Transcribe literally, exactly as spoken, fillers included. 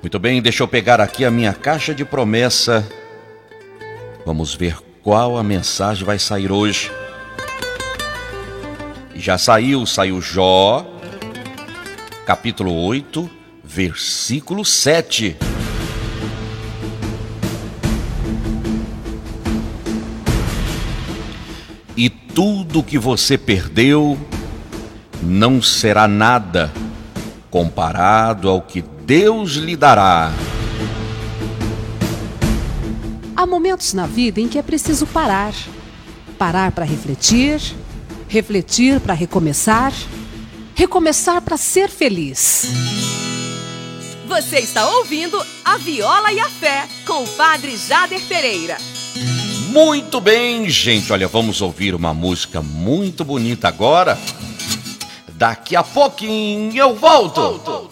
Muito bem, deixa eu pegar aqui a minha caixa de promessa. Vamos ver qual a mensagem vai sair hoje. Já saiu, saiu Jó, capítulo oito, versículo sete. E tudo que você perdeu não será nada comparado ao que Deus lhe dará. Há momentos na vida em que é preciso parar. Parar para refletir, refletir para recomeçar, recomeçar para ser feliz. Você está ouvindo A Viola e a Fé, com o Padre Jader Pereira. Muito bem, gente, olha, vamos ouvir uma música muito bonita agora. Daqui a pouquinho eu volto.